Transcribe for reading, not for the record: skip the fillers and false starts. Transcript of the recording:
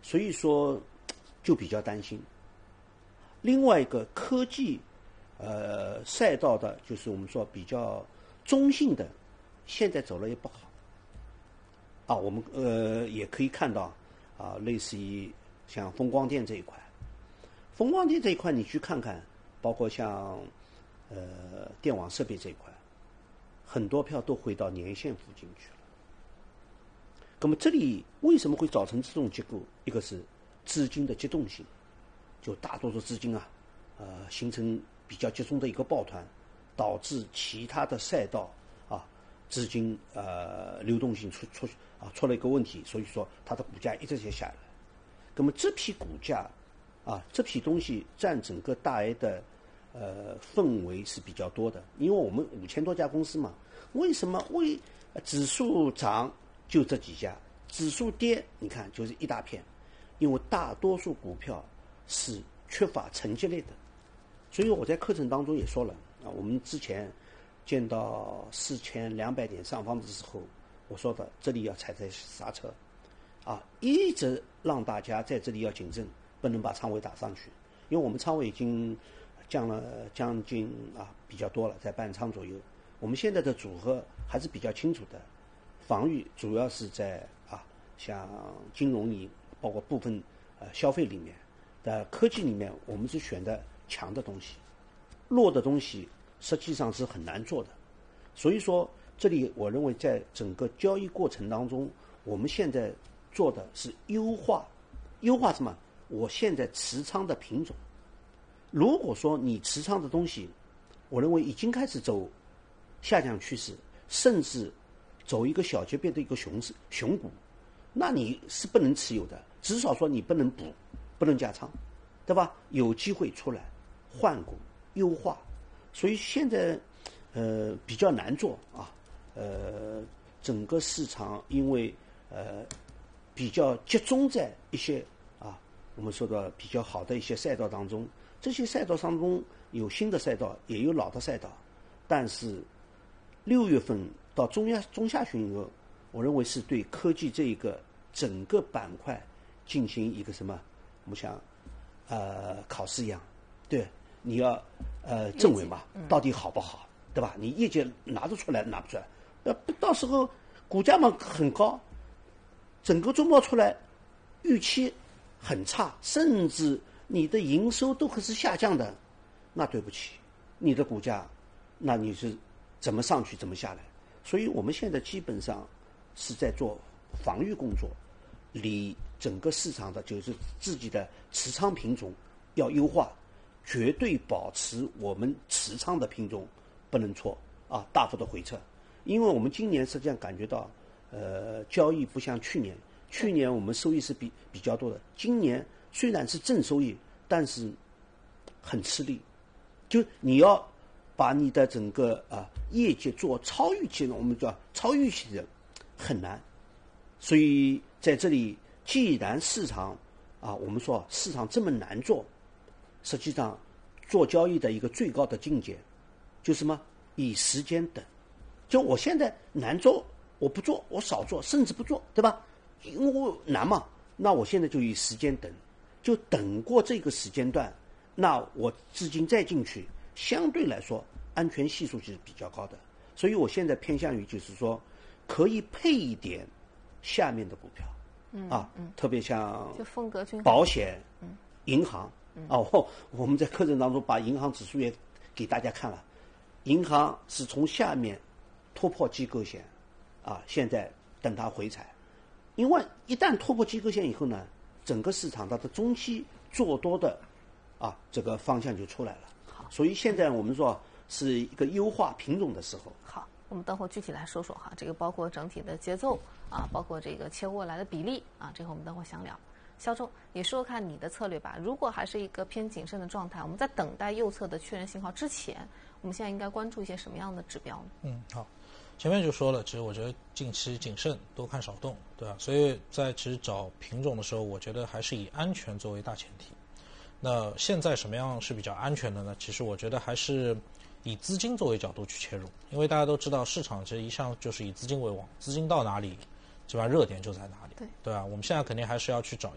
所以说就比较担心。另外一个科技赛道的，就是我们说比较中性的，现在走了也不好。我们也可以看到类似于像风光电这一块，风光电这一块你去看看，包括像电网设备这一块，很多票都回到年线附近去了。那么这里为什么会造成这种结构？一个是资金的机动性，就大多数资金形成比较集中的一个抱团，导致其他的赛道资金流动性出了一个问题，所以说它的股价一直在下来。那么这批股价这批东西占整个大 A 的氛围是比较多的，因为我们5000多家公司嘛，为什么指数涨就这几家，指数跌你看就是一大片，因为大多数股票是缺乏承接力的。所以我在课程当中也说了我们之前见到4200点上方的时候，我说的这里要踩在刹车一直让大家在这里要谨慎，不能把仓位打上去，因为我们仓位已经降了将近比较多了，在半仓左右。我们现在的组合还是比较清楚的，防御主要是在像金融里，包括部分消费里面的科技里面，我们是选的强的东西，弱的东西实际上是很难做的。所以说这里我认为在整个交易过程当中，我们现在做的是优化什么？我现在持仓的品种，如果说你持仓的东西，我认为已经开始走下降趋势，甚至走一个小级别的一个熊股，那你是不能持有的，至少说你不能补，不能加仓，对吧？有机会出来换股优化，所以现在比较难做整个市场因为比较集中在一些我们说的比较好的一些赛道当中，这些赛道当中有新的赛道，也有老的赛道，但是6月份到中下旬以后，我认为是对科技这一个整个板块进行一个什么，我们想考试一样，对，你要证伪嘛，到底好不好，对吧？你业绩拿得出来拿不出来，到时候股价嘛很高，整个周末出来预期很差，甚至你的营收都可是下降的，那对不起，你的股价那你是怎么上去怎么下来？所以我们现在基本上是在做防御工作，离整个市场的就是自己的持仓品种要优化，绝对保持我们持仓的品种不能错大幅的回撤。因为我们今年实际上感觉到交易不像去年我们收益是比较多的，今年虽然是正收益，但是很吃力，就你要把你的整个业绩做超预期的，我们叫超预期的很难。所以在这里，既然市场我们说市场这么难做，实际上做交易的一个最高的境界就是什么？以时间等。就我现在难做，我不做，我少做，甚至不做，对吧？因为我难嘛，那我现在就以时间等，就等过这个时间段，那我资金再进去，相对来说安全系数是比较高的。所以我现在偏向于就是说，可以配一点下面的股票，特别像就风格均衡保险、银行我们在课程当中把银行指数也给大家看了，银行是从下面突破机构线现在等它回踩，因为一旦突破机构线以后呢，整个市场它的中期做多的这个方向就出来了。 好， 所以现在我们说是一个优化品种的时候。 好，我们等会儿具体来说说这个包括整体的节奏包括这个切过来的比例这个我们等会儿详聊。肖周，你说说看你的策略吧。如果还是一个偏谨慎的状态，我们在等待右侧的确认信号之前，我们现在应该关注一些什么样的指标呢？ 好，前面就说了，其实我觉得近期谨慎，多看少动，对吧？所以在其实找品种的时候，我觉得还是以安全作为大前提。那现在什么样是比较安全的呢？其实我觉得还是以资金作为角度去切入，因为大家都知道市场其实一向就是以资金为王，资金到哪里，基本上热点就在哪里，对吧？我们现在肯定还是要去找